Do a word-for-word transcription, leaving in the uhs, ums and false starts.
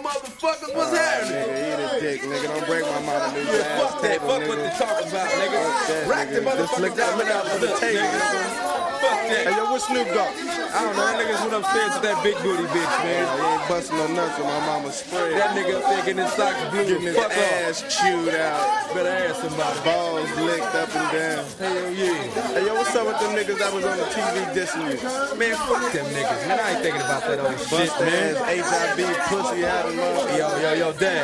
motherfuckers. What's uh, happening? Nigga, eat a dick, nigga. Don't break my mama new Yeah, glass fuck that. table, Fuck nigga. what they talk about, nigga. That, Rack the nigga. Just motherfuckers look, down. look out for the table, nigga. Fuck that. Hey, yo, where Snoop go? I don't know. That nigga's went upstairs to that big booty bitch, man. He ain't busting no nuts with my mama's spread. That nigga up there getting his socks blue. Getting his Fuck ass off. chewed out. Better ask somebody. Balls licked up and down. Hell yeah. Hey, yo, what's up with them niggas that was on the T V dissing you? Man, fuck them niggas, man. I ain't thinking about that old shit, Bust man. ass H I V pussy out of motherfucker. Yo, yo, yo, dad.